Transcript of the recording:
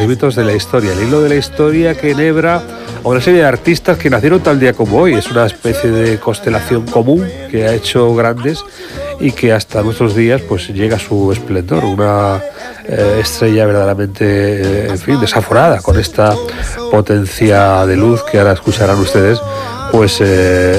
hilos de la historia, el hilo de la historia que enhebra a una serie de artistas que nacieron tal día como hoy. Es una especie de constelación común que ha hecho grandes y que hasta nuestros días pues llega a su esplendor, una estrella verdaderamente, en fin, desaforada, con esta potencia de luz que ahora escucharán ustedes, pues